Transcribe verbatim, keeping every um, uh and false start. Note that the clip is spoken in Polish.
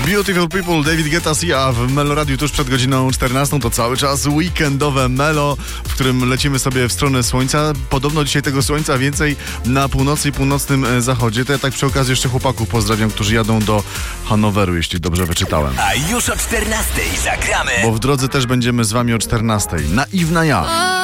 Beautiful People, David Guetta, Sia w Melo Radiu tuż przed godziną czternastą. To cały czas weekendowe Melo, w którym lecimy sobie w stronę słońca. Podobno dzisiaj tego słońca więcej na północy i północnym zachodzie. To ja tak przy okazji jeszcze chłopaków pozdrawiam, którzy jadą do Hanoweru, jeśli dobrze wyczytałem. A już o czternastej zagramy. Bo w drodze też będziemy z wami o czternastej. Naiwna ja.